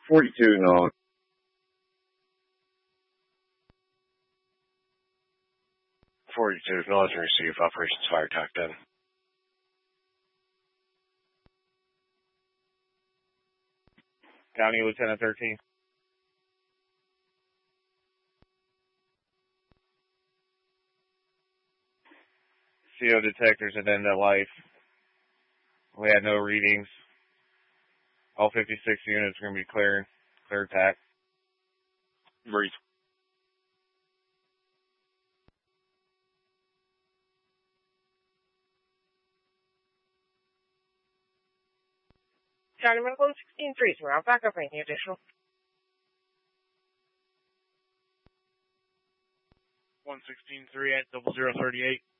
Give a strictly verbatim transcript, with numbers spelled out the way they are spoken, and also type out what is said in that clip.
forty-two acknowledged. forty-two, acknowledge and receive. Operations fire attack done. County Lieutenant thirteen. C O detectors at end of life. We had no readings. All fifty-six units are going to be clear. Clear attack. Breathe. Charlie Medical sixteen three, around backup, any additional? one sixteen three at double zero thirty-eight.